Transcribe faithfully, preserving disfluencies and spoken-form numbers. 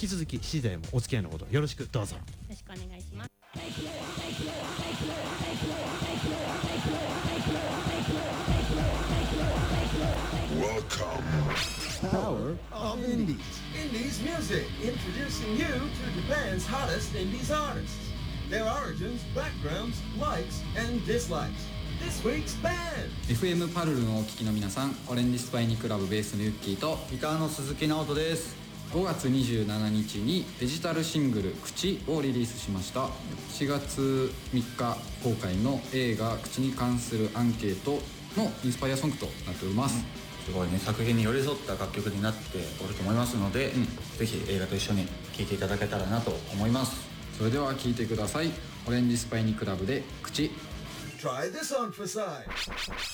き続きしちじ台もお付き合いのほどよろしくどうぞ。 よろしくお願いします。 Power of Indies. Indies music, introducing you to Japan's hottest Indies artists. Their origins, backgrounds, likes, and dislikes. This week's band. エフエム パルルンをお聞きの皆さん、オレンジスパイニクラブベースのユッキーとギターの鈴木直人です。 ごがつにじゅうしちにちにデジタルシングル「口」をリリースしました。しがつみっか公開の映画「口」に関するアンケートのインスパイアソングとなっております、うん、 すごいね、作品に寄り添った楽曲になっておると思いますので、うん、ぜひ映画と一緒に聴いていただけたらなと思います。 それでは聴いてください。オレンジスパイニクラブで「口」。 Try this on for size.